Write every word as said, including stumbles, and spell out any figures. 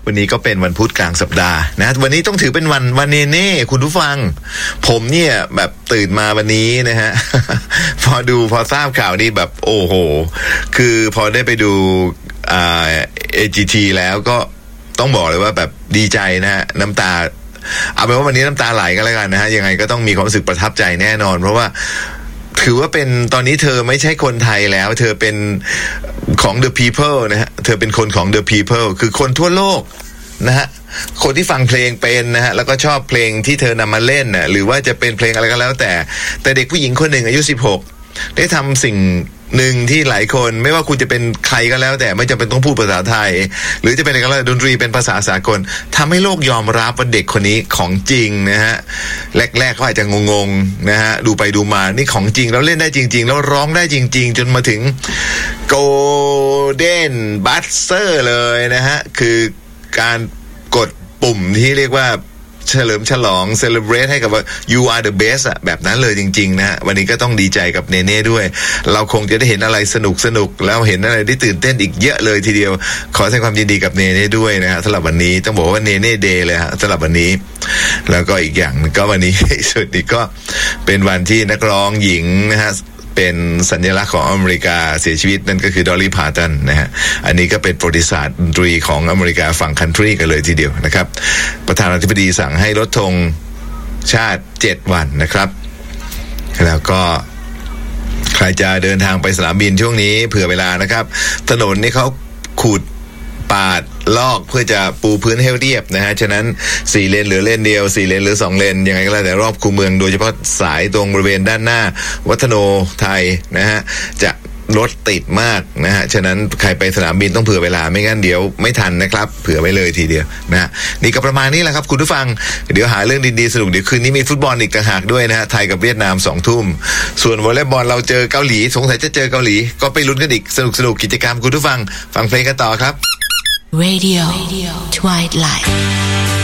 วันนี้ก็เป็นวันพุธกลางสัปดาห์นะวันนี้ต้องถือเป็นวันวันเนเน่คุณผู้ฟังผมเนี่ยแบบตื่นมาวันนี้นะฮะ พอดูพอทราบข่าวนี้แบบโอ้โหคือพอได้ไปดูอ่า เอ จี ที แล้วก็ต้องบอกเลยว่าแบบดีใจนะฮะน้ำตาเอาเป็นว่าวันนี้น้ำตาไหลก็แล้วกันนะฮะยังไงก็ต้องมีความรู้สึกประทับใจแน่นอนเพราะว่าถือว่าเป็นตอนนี้เธอไม่ใช่คนไทยแล้วเธอเป็นของ the people นะฮะเธอเป็นคนของ the people คือคนทั่วโลกนะฮะคนที่ฟังเพลงเป็นนะฮะแล้วก็ชอบเพลงที่เธอนำมาเล่นน่ะหรือว่าจะเป็นเพลงอะไรก็แล้วแต่แต่เด็กผู้หญิงคนหนึ่งอายุสิบหกได้ทำสิ่งหนึ่งที่หลายคนไม่ว่าคุณจะเป็นใครก็แล้วแต่ไม่จำเป็นต้องพูดภาษาไทยหรือจะเป็นอะไรก็แล้วดนตรีเป็นภาษาสากลทำให้โลกยอมรับว่าเด็กคนนี้ของจริงนะฮะแรกๆเขาอาจจะงงๆนะฮะดูไปดูมานี่ของจริงแล้วเล่นได้จริงๆแล้วร้องได้จริงๆจนมาถึง Golden Buzzer เลยนะฮะคือการกดปุ่มที่เรียกว่าเฉลิมฉลอง celebrate ให้กับว่า you are the best อะแบบนั้นเลยจริงๆนะฮะวันนี้ก็ต้องดีใจกับเนเน่ด้วยเราคงจะได้เห็นอะไรสนุกสนุกแล้วเห็นอะไรที่ตื่นเต้นอีกเยอะเลยทีเดียวขอแสดงความยินดีกับเนเน่ด้วยนะฮะสำหรับวันนี้ต้องบอกว่าเนเน่เดย์เลยฮะสำหรับวันนี้แล้วก็อีกอย่างก็วันนี้ สุดนี้ก็เป็นวันที่นักร้องหญิงนะฮะเป็นสัญลักษณ์ของอเมริกาเสียชีวิตนั่นก็คือดอลลี่พาร์ตันนะฮะอันนี้ก็เป็นประวัติศาสตร์ดนตรีของอเมริกาฝั่งคันทรีกันเลยทีเดียวนะครับประธานาธิบดีสั่งให้ลดธงชาติเจ็ดวันนะครับแล้วก็ใครจะเดินทางไปสนามบินช่วงนี้เผื่อเวลานะครับถนนนี่เขาขูดปาดลอกเพื่อจะปูพื้นให้เรียบนะฮะฉะนั้นสี่เลนเหลือเลนเดียวสี่เลนเหลือสองเลนยังไงก็แล้วแต่รอบคูเมืองโดยเฉพาะสายตรงบริเวณด้านหน้าวัฒโนไทยนะฮะจะรถติดมากนะฮะฉะนั้นใครไปสนามบินต้องเผื่อเวลาไม่งั้นเดี๋ยวไม่ทันนะครับเผื่อไว้เลยทีเดียวนะฮะนี่ก็ประมาณนี้แหละครับคุณผู้ฟังเดี๋ยวหาเรื่องดีๆสนุกเดี๋ยวคืนนี้มีฟุตบอลอีกต่างหากด้วยนะฮะไทยกับเวียดนามสองทุ่มส่วนวอลเลย์บอลเราเจอเกาหลีสงสัยจะเจอเกาหลีก็ไปลุ้นกันอีกสนุกๆกิจกรรมคุณผู้ฟังฟังเพลงกันต่อครับ Radio, Radio Twilight